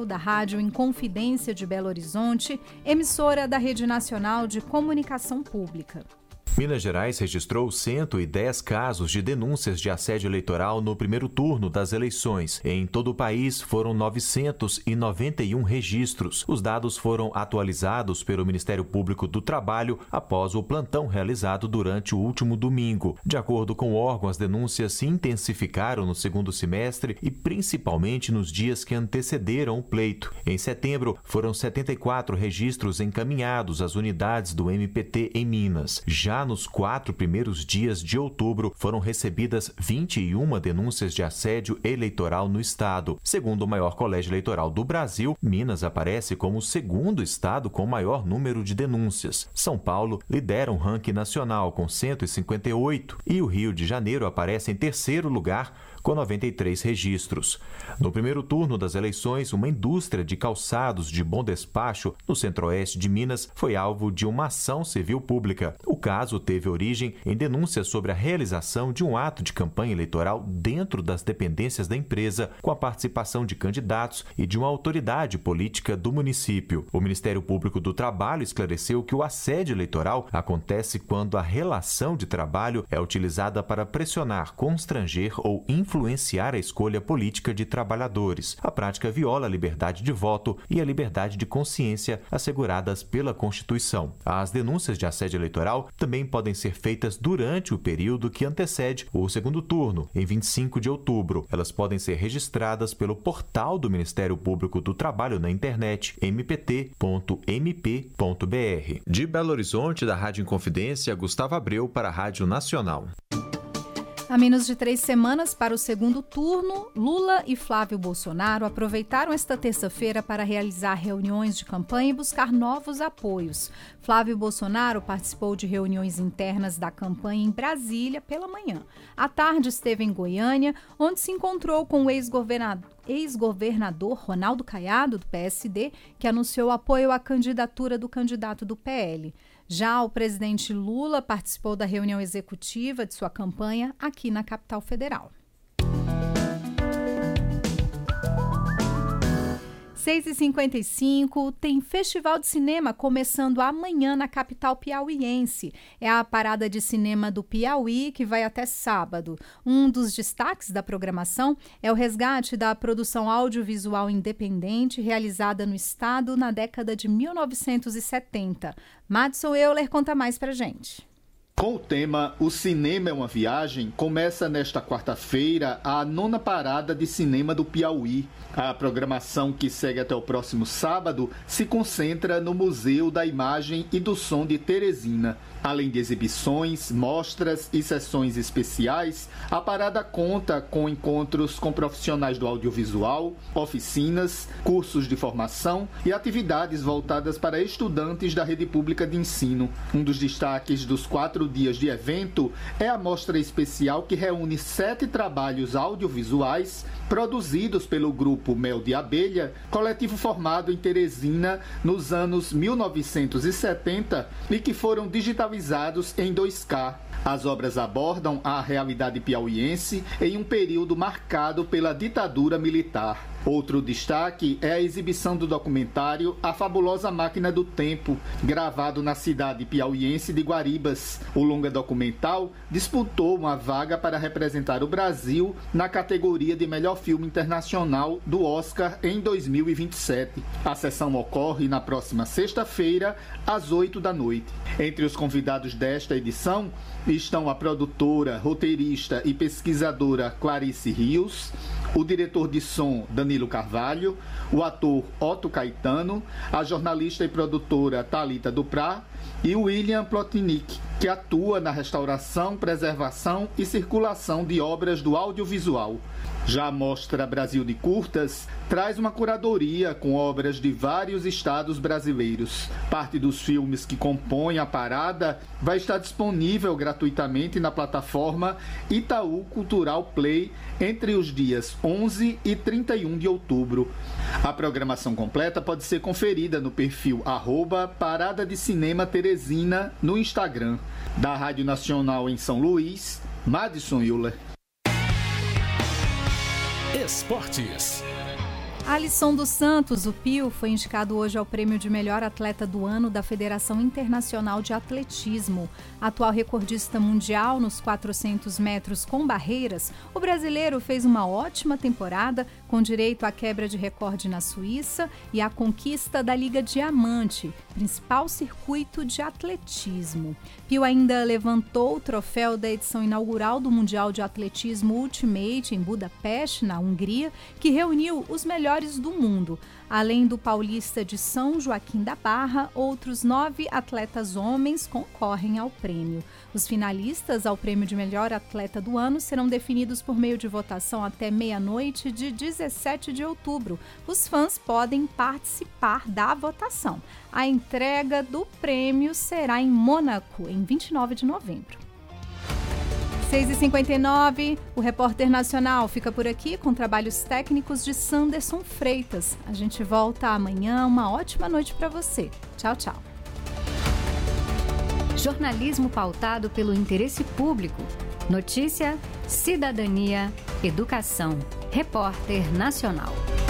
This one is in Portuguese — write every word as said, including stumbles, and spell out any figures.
Abreu, da Rádio Inconfidência de Belo Horizonte, emissora da Rede Nacional de Comunicação Pública. Minas Gerais registrou cento e dez casos de denúncias de assédio eleitoral no primeiro turno das eleições. Em todo o país, foram novecentos e noventa e um registros. Os dados foram atualizados pelo Ministério Público do Trabalho após o plantão realizado durante o último domingo. De acordo com o órgão, as denúncias se intensificaram no segundo semestre e principalmente nos dias que antecederam o pleito. Em setembro, foram setenta e quatro registros encaminhados às unidades do M P T em Minas. Já nos quatro primeiros dias de outubro, foram recebidas vinte e uma denúncias de assédio eleitoral no estado. Segundo o maior colégio eleitoral do Brasil, Minas aparece como o segundo estado com maior número de denúncias. São Paulo lidera o ranking nacional com cento e cinquenta e oito e o Rio de Janeiro aparece em terceiro lugar com noventa e três registros. No primeiro turno das eleições, uma indústria de calçados de Bom Despacho, no centro-oeste de Minas, foi alvo de uma ação civil pública. O caso teve origem em denúncias sobre a realização de um ato de campanha eleitoral dentro das dependências da empresa, com a participação de candidatos e de uma autoridade política do município. O Ministério Público do Trabalho esclareceu que o assédio eleitoral acontece quando a relação de trabalho é utilizada para pressionar, constranger ou influenciar influenciar a escolha política de trabalhadores. A prática viola a liberdade de voto e a liberdade de consciência asseguradas pela Constituição. As denúncias de assédio eleitoral também podem ser feitas durante o período que antecede o segundo turno, em vinte e cinco de outubro. Elas podem ser registradas pelo portal do Ministério Público do Trabalho na internet, m p t ponto m p ponto b r. De Belo Horizonte, da Rádio Inconfidência, Gustavo Abreu para a Rádio Nacional. A menos de três semanas para o segundo turno, Lula e Flávio Bolsonaro aproveitaram esta terça-feira para realizar reuniões de campanha e buscar novos apoios. Flávio Bolsonaro participou de reuniões internas da campanha em Brasília pela manhã. À tarde esteve em Goiânia, onde se encontrou com o ex-governador ex-governador Ronaldo Caiado, do P S D, que anunciou apoio à candidatura do candidato do P L. Já o presidente Lula participou da reunião executiva de sua campanha aqui na capital federal. seis e cinquenta e cinco, tem Festival de Cinema começando amanhã na capital piauiense. É a parada de cinema do Piauí que vai até sábado. Um dos destaques da programação é o resgate da produção audiovisual independente realizada no estado na década de mil novecentos e setenta. Madison Euler conta mais pra gente. Com o tema O Cinema é uma Viagem, começa nesta quarta-feira a nona parada de cinema do Piauí. A programação, que segue até o próximo sábado, se concentra no Museu da Imagem e do Som de Teresina. Além de exibições, mostras e sessões especiais, a parada conta com encontros com profissionais do audiovisual, oficinas, cursos de formação e atividades voltadas para estudantes da rede pública de ensino. Um dos destaques dos quatro dias de evento é a mostra especial que reúne sete trabalhos audiovisuais produzidos pelo grupo Mel de Abelha, coletivo formado em Teresina nos anos mil novecentos e setenta e que foram digitalizados em dois K. As obras abordam a realidade piauiense em um período marcado pela ditadura militar. Outro destaque é a exibição do documentário A Fabulosa Máquina do Tempo, gravado na cidade piauiense de Guaribas. O longa documental disputou uma vaga para representar o Brasil na categoria de melhor filme internacional do Oscar em dois mil e vinte e sete. A sessão ocorre na próxima sexta-feira, às oito da noite. Entre os convidados desta edição estão a produtora, roteirista e pesquisadora Clarice Rios, o diretor de som Danilo Carvalho, o ator Otto Caetano, a jornalista e produtora Thalita Duprá e o William Plotnick, que atua na restauração, preservação e circulação de obras do audiovisual. Já a Mostra Brasil de Curtas traz uma curadoria com obras de vários estados brasileiros. Parte dos filmes que compõem a parada vai estar disponível gratuitamente na plataforma Itaú Cultural Play entre os dias onze e trinta e um de outubro. A programação completa pode ser conferida no perfil arroba Parada de Cinema Teresina no Instagram. Da Rádio Nacional em São Luís, Madison Euler. Esportes. Alisson dos Santos, o Pio, foi indicado hoje ao prêmio de melhor atleta do ano da Federação Internacional de Atletismo. Atual recordista mundial nos quatrocentos metros com barreiras, o brasileiro fez uma ótima temporada, com direito à quebra de recorde na Suíça e à conquista da Liga Diamante, principal circuito de atletismo. Pio ainda levantou o troféu da edição inaugural do Mundial de Atletismo Ultimate em Budapeste, na Hungria, que reuniu os melhores do mundo. Além do paulista de São Joaquim da Barra, outros nove atletas homens concorrem ao prêmio. Os finalistas ao prêmio de melhor atleta do ano serão definidos por meio de votação até meia-noite de dezessete de outubro. Os fãs podem participar da votação. A entrega do prêmio será em Mônaco, em vinte e nove de novembro. seis e cinquenta e nove, o Repórter Nacional fica por aqui com trabalhos técnicos de Sanderson Freitas. A gente volta amanhã. Uma ótima noite para você. Tchau, tchau. Jornalismo pautado pelo interesse público. Notícia, cidadania, educação. Repórter Nacional.